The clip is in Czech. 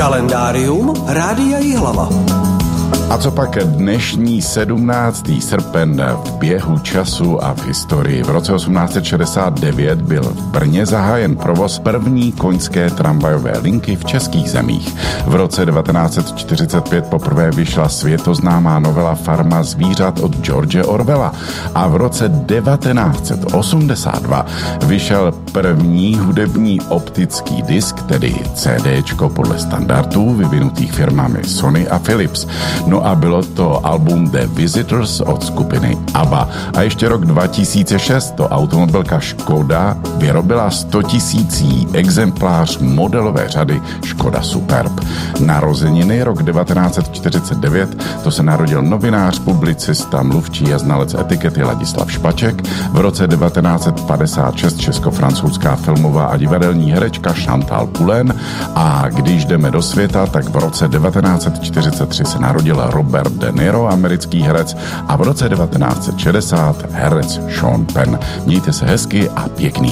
Kalendárium Rádia Jihlava. A co pak dnešní 17. srpen v běhu času a v historii? V roce 1869 byl v Brně zahájen provoz první koňské tramvajové linky v českých zemích. V roce 1945 poprvé vyšla světoznámá novela Farma zvířat od George Orwella a v roce 1982 vyšel první hudební optický disk, tedy CDčko podle standardů vyvinutých firmami Sony a Philips. No a bylo to album The Visitors od skupiny ABBA. A ještě rok 2006 to automobilka Škoda vyrobila 100 000 exemplář modelové řady Škoda Superb. Narozeniny rok 1949, to se narodil novinář, publicista, mluvčí a znalec etikety Ladislav Špaček. V roce 1956 česko-francouzská filmová a divadelní herečka Chantal Poulain. A když jdeme do světa, tak v roce 1943 se narodil Robert De Niro, americký herec, a v roce 1960 herec Sean Penn. Mějte se hezky a pěkný